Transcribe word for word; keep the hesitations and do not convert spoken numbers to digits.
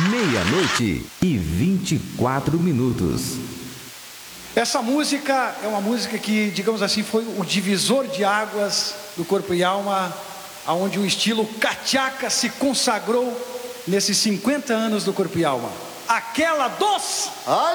Meia-noite e vinte e quatro minutos. Essa música é uma música que, digamos assim, foi o divisor de águas do Corpo e Alma, onde o estilo cachaca se consagrou nesses cinquenta anos do Corpo e Alma. Aquela dos... Ai,